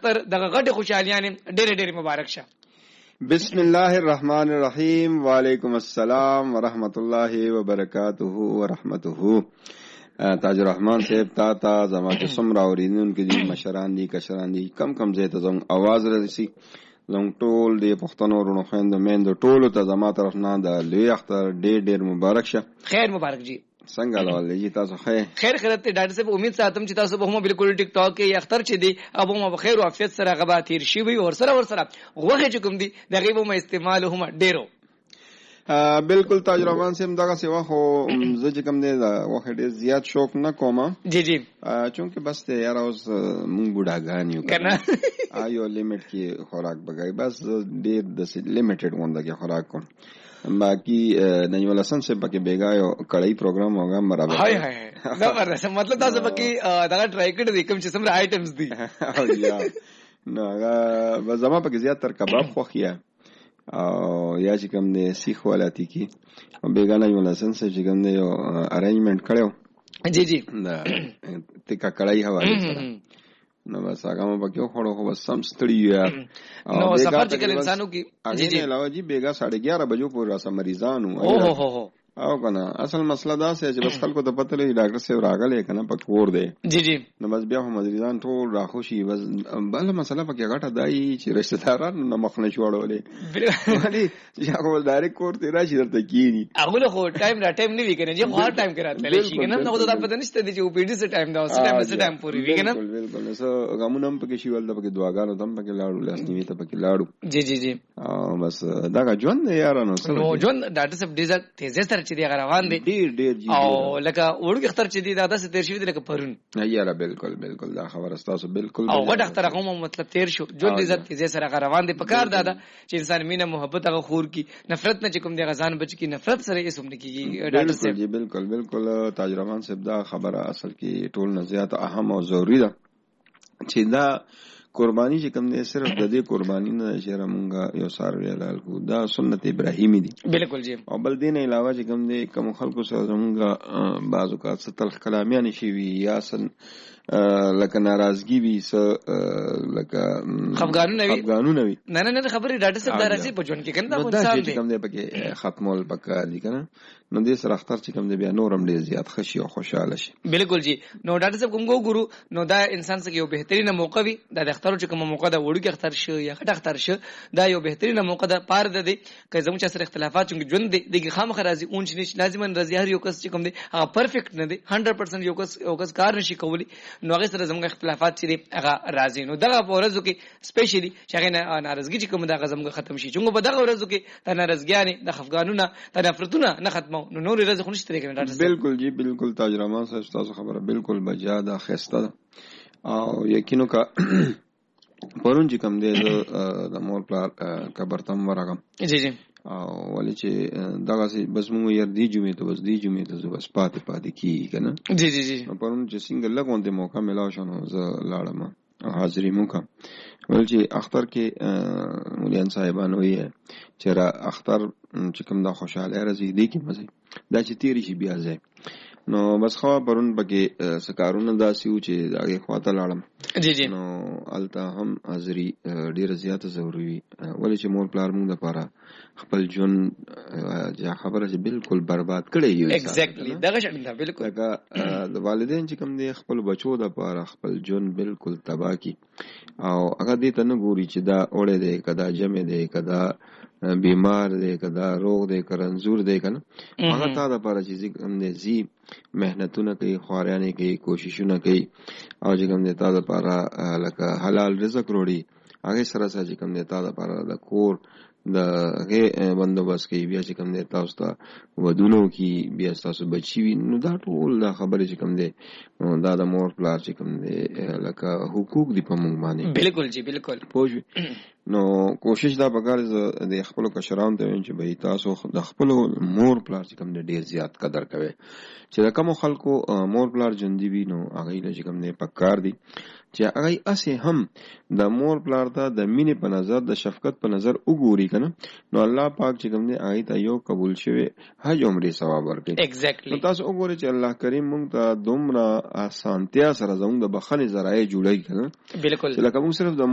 اختر دغه غټ خوشالیان ډېر مبارک شه. بسم الله الرحمن الرحیم. وعلیکم السلام ورحمۃ اللہ وبرکاتہ ورحمته. تاج الرحمن صاحب تا زما چې څومره اورېدونکي دي، مشران دي، کشران دي، کم ځای ته زموږ اواز رسي، زموږ ټول د پښتنو ورونو خویندو میندو ټولو ته زما طرف نه د لوی اختر ډېر مبارک شه. خیر مبارک جی. څنګه حال دی تاسو؟ خیر خیرت ته ډاکټر صاحب امید ساتم چې تاسو به هم بالکل ټیک ټاک کې اختر چې دی ابو ما بخیر او عافیت سره غبا تیر شي وي او سره غوغه چې کوم دی دغه به ما استعمال هم ډیرو. بالکل تاج الرحمن صاحب دغه سیوا خو زه چې کوم دی وخت ډیر زیات شوق نه کوم جی چونکه بس ته یار اوس مونږ بوډاګان یو کنه ایو لیمټ کې خوراک بګای بس ډیر د لیمیټډ وانده کې خوراک کوم. باقی نجم الحسن سے پکې بیگا یو کړی پروګرام ہوگا برابر. هاي زبردست. مطلب تاسو پکې دا ټرای کړی دی کوم چې څومره آیټمز دي. نو هغه زما پکې زیات تر کباب خوخیا او یا چې کوم دی سیخ ولاتی کی بیگا نجم الحسن سے چې کوم دی یو ارینجمنٹ کړو. جی دا تکا کړی حواله سره نو بس هغه مې پکې خوړو خو بس سم ستړي یو. نو سفر چې کله انسانو کی جی علاوه جی بیگا 11:30 بجو پورې راسه مریضانو او کنه اصل مسله دا سه چې بس خلکو ته پته لري ډاکټر صاحب راغلی کنه پکور دی. جی نو بس بیا هم مریضان ټول راخوشي. بس بل مسله پکې غټه دای چې رشتہ داران نه مخ نه شوړولې ولی چې هغه ډایرکټ کور ته راشي درته کیږي هغه خو ټایم را ټایم نه وی کنه چې هر ټایم کې راتللی شي کنه نو دا پته نشته چې او پی ډی سره ټایم دا اوس ټایم پوری وی کنه. بالکل نو غمونم پکې شي ول د پکې دعاګانو تم پکې لاړو لاس نیوي ته پکې لاړو. جی او بس دا ژوند یارانو سره نو ژوند ډاکټر صاحب ډیزه تیزه سره چې دی روان دي ډیر او لکه وړو اختر چې دی دا داسې تیر شوی دی لکه پرون. یاره بالکل دا خبره تاسو بالکل او غټ اختر هغه مطلب تیر شو ژوند عزت تیزه سره روان دي. پکار دا چې انسان مینه محبت هغه خور کی نفرت نه چې کوم دی غزان بچ کی نفرت سره یې سم نه کیږي. ډاکټر صاحب جی بالکل تاج الرحمن صاحب دا خبره اصل کې ټول نه زیات اهم او ضروری ده چې دا قربانی چې کوم دی صرف د دې قربانی نه چې مونږه یو ساروی حلال کو دا سنت ابراهیمی دي. بالکل جی. او بل دین علاوه چې کوم دی کوم خلکو سره مونږه بعض اوقات ستل کلامیان شي وی یا سن لکه ناراضگی وی س لکه خفګانونه وی نه خبرې ډاکټر صاحب دا راځي په ژوند کې کنه دا انسان دی کوم دی پکې ختمول پکار دي کنه. نو دې سره اختر چې کوم دی بیا نورم ډیر زیات خوشي او خوشاله شي. بالکل جی. نو ډاکټر صاحب کوم ګورو نو دا انسان څخه یو بهترینه موقع وي د اختر چې کوم موقع دا وړو کې اختر شو یا خټ اختر شو دا یو بهترینه موقع ده پاره ده دي که زموږ سره اختلافات چې ژوند دي خامخ راځي اونچ نش لازما راځي هر یو کس چې کوم دی هغه پرفیکټ نه دی 100% یو کس کار نشي کولی نو هغه سره زموږ اختلافات چې دي هغه راځي. نو دغه ورځو کې سپیشلی چې هغه ناراضګي چې کوم دا زموږ ختم شي چې په دغه ورځو کې د ناراضګیانه د خفګانونه د نفرتونه نه ختمو نو نور ورځ خو نشته کنه ډاکټر. بالکل جی بالکل تاج الرحمن صاحب تاسو خبره بالکل بجا ده خسته ده او یقینو کا پرون چې کوم دی د مور پلار قبر تم ورغم. جی او ولی چې دغه سي بس موږ ير دی جمعې ته بس پاتې کی کنه. جی پرون چې څنګه لګون ته موقع ملاو شنو ز لاړم حاضری موکا ول چې اختر کې مولین صاحبانو یې چې را اختر چې کوم دا خوشاله راځي دی کې مزه دا چې تیری شي بیا ځای نو بس خو پرون بګه سکارونه داسي و چې داغه خواته لاړم. جی نو الته هم حاضری ډیر زیاته ضروری ولې چې مور پلار موږ لپاره خپل جون جا خبره چې بالکل برباد کړي یو. ایگزیکټلی دغه شنه بالکل د والدین چې کوم دی خپل بچو لپاره خپل جون بالکل تباہ کی او هغه دې ته نه ګوري چې دا اوړه دی کدا جمع دی کدا بیمار دی کدا روغ دی کرنزور دی کنه هغه تا د لپاره چې کوم دی زی مهنتونه کوي خواريانه کوي کوششونه کوي او چې کوم دی تا د لپاره لکه حلال رزق وروړي هغه سره چې کوم دی تا د لپاره د کور د هغه بندوبست کوي بیا چې کوم دی تاسو ته ودونو کې بیا تاسو بچی وي نو دا ټول دا خبره چې کوم دی دا د مور پلار چې کوم دی لکه حقوق دی په موږ باندې. بالکل جی بالکل پوه نو کوشش دا پکار د خپل کشران ته چې به تاسو د خپل مور پلار چې کوم دی ډیر زیات قدر کوي چې د کوم خلکو مور پلار ژوندۍ وي نو هغه له چې کوم دی پکار دی چې هغه اسه هم د مور پلار ته د مینې په نظر د شفقت په نظر وګوري کنه نو الله پاک چې کوم دی هغه ته یو قبول شوی حج عمره ثواب ورکړي. ایگزیکټلی تاسو وګورئ چې الله کریم موږ ته دومره اسانتیا سره زموږ د بخښنې ذرایع جوړوي کنه. بالکل چې لکه موږ صرف د